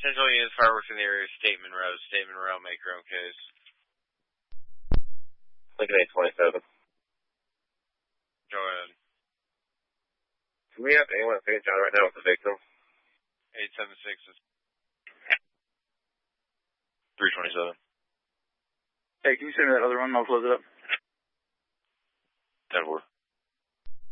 Central units, fireworks in the area, State Monroe, make your own case. Lincoln 827. Go ahead. Do we have anyone at St. John right now with the victim? 876 is 327. Hey, can you send me that other one? I'll close it up. 10-4.